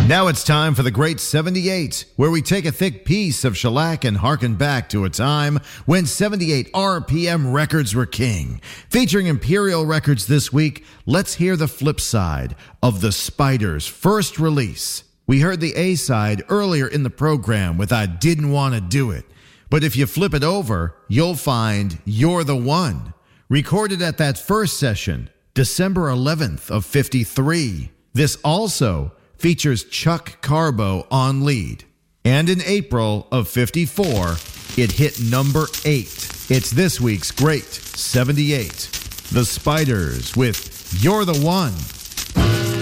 Now it's time for the Great 78, where we take a thick piece of shellac and harken back to a time when 78 RPM records were king. Featuring Imperial Records this week, let's hear the flip side of The Spiders' first release. We heard the A-side earlier in the program with I Didn't Want to Do It. But if you flip it over, you'll find You're the One. Recorded at that first session, December 11th of 53. This also features Chuck Carbo on lead. And in April of 54, it hit number 8. It's this week's Great 78. The Spiders with You're the One.